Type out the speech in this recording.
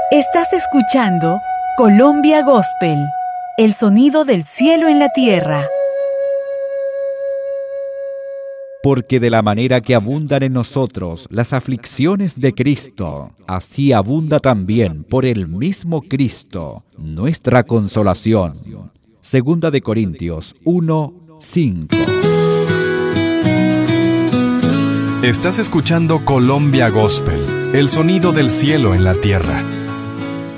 Estás escuchando Colombia Gospel, el sonido del cielo en la tierra. Porque de la manera que abundan en nosotros las aflicciones de Cristo, así abunda también por el mismo Cristo nuestra consolación. Segunda de Corintios 1:5. Estás escuchando Colombia Gospel, el sonido del cielo en la tierra.